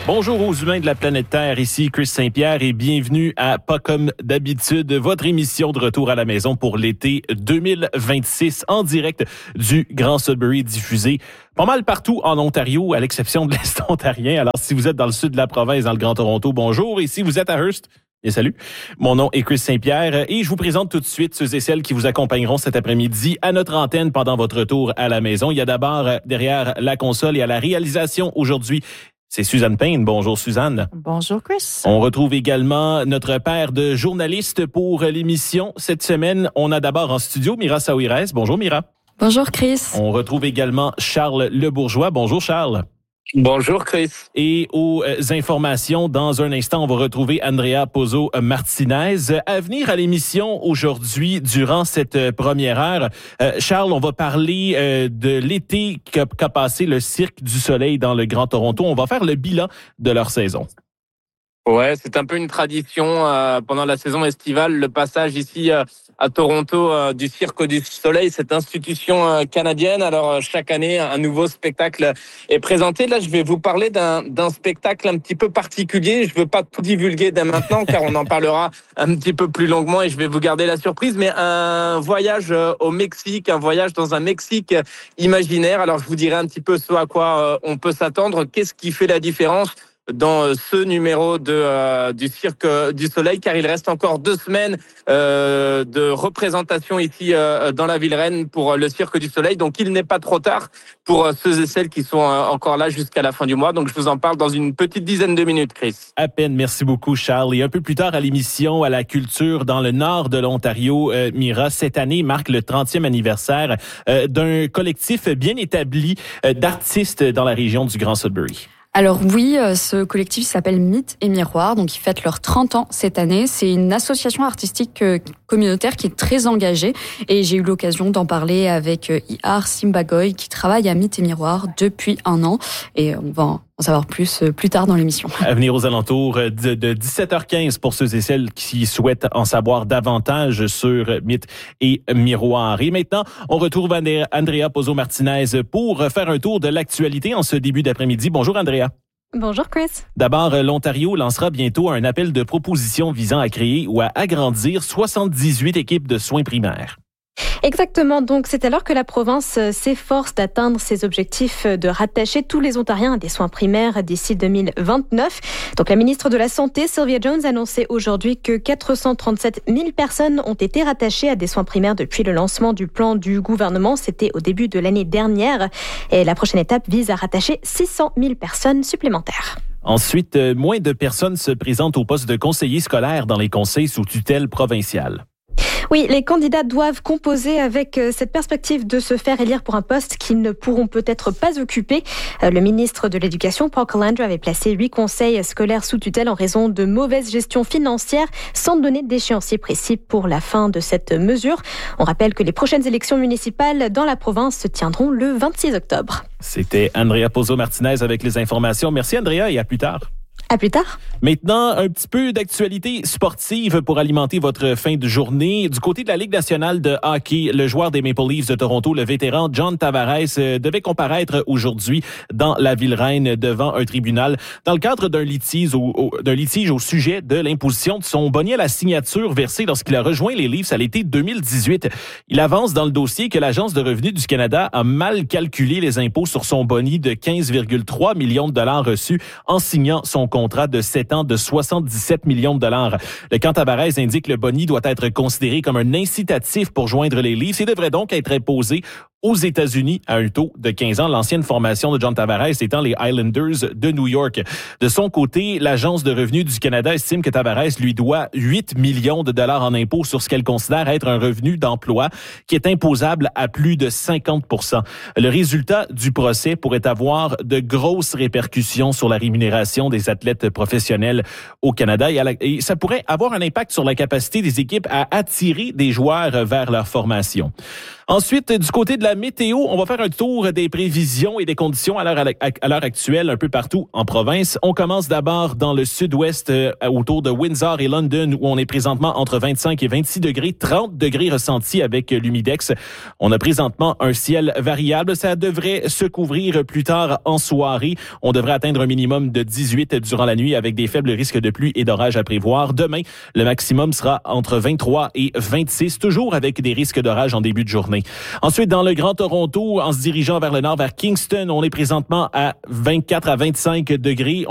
Bonjour aux humains de la planète Terre, ici Chris Saint-Pierre et bienvenue à Pas comme d'habitude, votre émission de retour à la maison pour l'été 2026 en direct du Grand Sudbury diffusé pas mal partout en Ontario à l'exception de l'Est ontarien. Alors si vous êtes dans le sud de la province, dans le Grand Toronto, bonjour. Et si vous êtes à Hearst, bien salut. Mon nom est Chris Saint-Pierre et je vous présente tout de suite ceux et celles qui vous accompagneront cet après-midi à notre antenne pendant votre retour à la maison. Il y a d'abord derrière la console et à la réalisation aujourd'hui, c'est Suzanne Payne. Bonjour Suzanne. Bonjour Chris. On retrouve également notre paire de journalistes pour l'émission. Cette semaine, on a d'abord en studio Mira Saouirès. Bonjour Mira. Bonjour Chris. On retrouve également Charles Lebourgeois. Bonjour Charles. Bonjour Chris. Et aux informations, dans un instant, on va retrouver Andrea Pozzo Martinez. À venir à l'émission aujourd'hui, durant cette première heure, Charles, on va parler de l'été qu'a passé le Cirque du Soleil dans le Grand Toronto. On va faire le bilan de leur saison. Ouais, c'est un peu une tradition pendant la saison estivale, le passage ici à Toronto du Cirque du Soleil, cette institution canadienne. Alors chaque année, un nouveau spectacle est présenté. Là, je vais vous parler d'un spectacle un petit peu particulier. Je veux pas tout divulguer dès maintenant, car on en parlera un petit peu plus longuement et je vais vous garder la surprise. Mais un voyage au Mexique, un voyage dans un Mexique imaginaire. Alors je vous dirai un petit peu ce à quoi on peut s'attendre. Qu'est-ce qui fait la différence dans ce numéro du Cirque du Soleil, car il reste encore 2 semaines de représentation ici dans la ville reine pour le Cirque du Soleil. Donc il n'est pas trop tard pour ceux et celles qui sont encore là jusqu'à la fin du mois. Donc je vous en parle dans une petite dizaine de minutes, Chris. À peine, merci beaucoup Charles. Et un peu plus tard à l'émission à la culture dans le nord de l'Ontario, Mira, cette année marque le 30e anniversaire d'un collectif bien établi d'artistes dans la région du Grand Sudbury. Alors oui, ce collectif s'appelle Mythes et Miroirs, donc ils fêtent leurs 30 ans cette année. C'est une association artistique communautaire qui est très engagée et j'ai eu l'occasion d'en parler avec Ihar Simbagoy qui travaille à Mythes et Miroirs depuis 1 an et on va en savoir plus tard dans l'émission. À venir aux alentours de 17h15 pour ceux et celles qui souhaitent en savoir davantage sur Mythes et Miroirs. Et maintenant, on retrouve Andrea Pozzo Martinez pour faire un tour de l'actualité en ce début d'après-midi. Bonjour Andrea. Bonjour Chris. D'abord, l'Ontario lancera bientôt un appel de proposition visant à créer ou à agrandir 78 équipes de soins primaires. Exactement, donc c'est alors que la province s'efforce d'atteindre ses objectifs de rattacher tous les Ontariens à des soins primaires d'ici 2029. Donc la ministre de la Santé, Sylvia Jones, annonçait aujourd'hui que 437 000 personnes ont été rattachées à des soins primaires depuis le lancement du plan du gouvernement. C'était au début de l'année dernière. Et la prochaine étape vise à rattacher 600 000 personnes supplémentaires. Ensuite, moins de personnes se présentent au poste de conseiller scolaire dans les conseils sous tutelle provinciale. Oui, les candidats doivent composer avec cette perspective de se faire élire pour un poste qu'ils ne pourront peut-être pas occuper. Le ministre de l'Éducation, Paul Calandra, avait placé 8 conseils scolaires sous tutelle en raison de mauvaise gestion financière, sans donner d'échéancier précis pour la fin de cette mesure. On rappelle que les prochaines élections municipales dans la province se tiendront le 26 octobre. C'était Andrea Pozzo Martinez avec les informations. Merci Andrea et à plus tard. À plus tard. Maintenant, un petit peu d'actualité sportive pour alimenter votre fin de journée. Du côté de la Ligue nationale de hockey, le joueur des Maple Leafs de Toronto, le vétéran John Tavares, devait comparaître aujourd'hui dans la ville reine devant un tribunal dans le cadre d'un litige au sujet de l'imposition de son bonnet à la signature versé lorsqu'il a rejoint les Leafs à l'été 2018. Il avance dans le dossier que l'Agence de revenus du Canada a mal calculé les impôts sur son bonnet de 15,3 millions de dollars reçus en signant son contrat de 7 ans de 77 millions de dollars. Le camp Tavares indique que le boni doit être considéré comme un incitatif pour joindre les Leafs et devrait donc être imposé aux États-Unis à un taux de 15 ans. L'ancienne formation de John Tavares étant les Islanders de New York. De son côté, l'Agence de revenus du Canada estime que Tavares lui doit 8 millions de dollars en impôts sur ce qu'elle considère être un revenu d'emploi qui est imposable à plus de 50%. Le résultat du procès pourrait avoir de grosses répercussions sur la rémunération des athlètes professionnels au Canada et ça pourrait avoir un impact sur la capacité des équipes à attirer des joueurs vers leur formation. Ensuite, du côté de la météo, on va faire un tour des prévisions et des conditions à l'heure actuelle un peu partout en province. On commence d'abord dans le sud-ouest autour de Windsor et London où on est présentement entre 25 et 26 degrés, 30 degrés ressentis avec l'humidex. On a présentement un ciel variable. Ça devrait se couvrir plus tard en soirée. On devrait atteindre un minimum de 18 durant la nuit avec des faibles risques de pluie et d'orage à prévoir. Demain, le maximum sera entre 23 et 26, toujours avec des risques d'orage en début de journée. Ensuite, dans le Grand Toronto, en se dirigeant vers le nord, vers Kingston, on est présentement à 24 à 25 degrés.